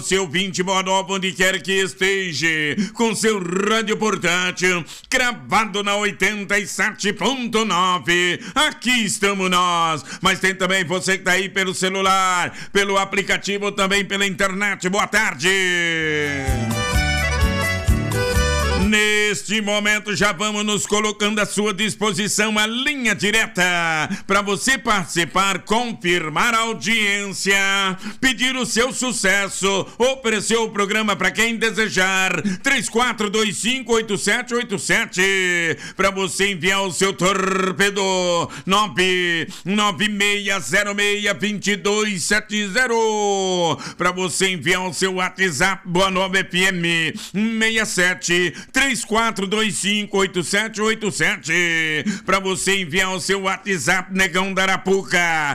Seu 20 Monópolis, onde quer que esteja, com seu rádio portátil, cravado na 87.9. Aqui estamos nós. Mas tem também você que tá aí pelo celular, pelo aplicativo, também pela internet. Boa tarde. Neste momento já vamos nos colocando à sua disposição a linha direta para você participar, confirmar a audiência, pedir o seu sucesso, oferecer o programa para quem desejar. 34258787 para você enviar o seu torpedo. 996062270 para você enviar o seu WhatsApp. Boa Nova FM 67 34258787 para você enviar o seu WhatsApp, Negão da Arapuca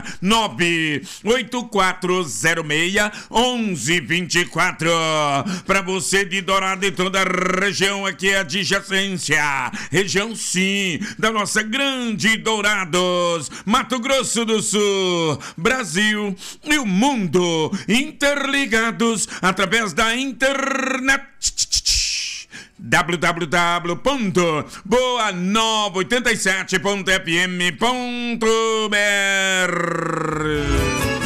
984061124 para você de Dourado e toda a região aqui é a adjacência, região sim da nossa grande Dourados, Mato Grosso do Sul, Brasil e o mundo interligados através da internet. www.boa987.fm.br.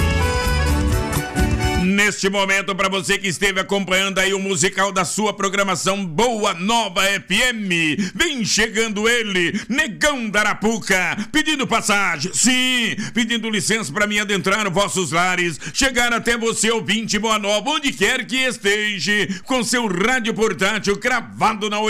Neste momento, para você que esteve acompanhando aí o musical da sua programação Boa Nova FM, vem chegando ele, Negão da Arapuca, pedindo passagem, sim, pedindo licença para mim adentrar nos vossos lares, chegar até você, ouvinte Boa Nova, onde quer que esteja, com seu rádio portátil cravado na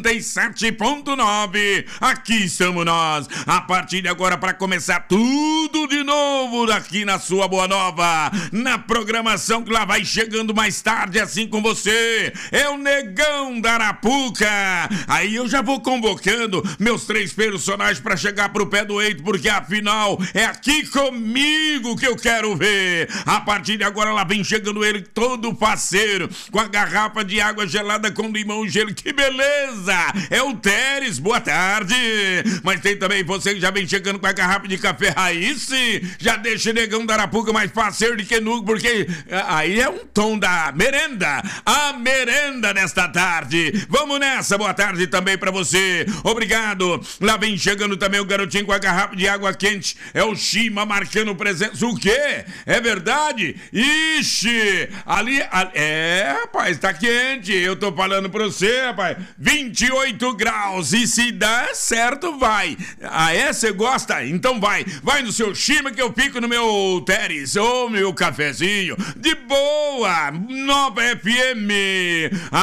87.9. Aqui estamos nós, a partir de agora para começar tudo de novo daqui na sua Boa Nova, na programação que lá vai chegando mais tarde assim com você, é o Negão da Arapuca. Aí eu já vou convocando meus 3 personagens para chegar pro pé do eito, porque afinal é aqui comigo que eu quero ver. A partir de agora lá vem chegando ele todo faceiro, com a garrafa de água gelada com limão e gelo, que beleza, é o Teres, boa tarde. Mas tem também você que já vem chegando com a garrafa de café raiz, já deixa o Negão da Arapuca mais faceiro do que nunca, porque aí é um tom da merenda, a merenda desta tarde. Vamos nessa, boa tarde também pra você, obrigado. Lá vem chegando também o garotinho com a garrafa de água quente, é o Shima marcando presença. O quê? É verdade? Ixi, ali, rapaz, tá quente, eu tô falando pra você, rapaz, 28 graus, e se dá certo, vai. Ah, é? Você gosta? Então vai no seu Shima que eu fico no meu Teres, ou meu cafezinho, de boa, Nova FM.